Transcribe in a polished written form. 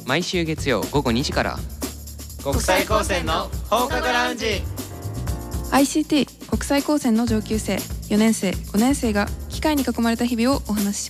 毎週月曜午後2時から。 国際高専の放課後ラウンジ。 ICT 国際高専の上級生4年生5年生が機械に囲まれた日々をお話しします。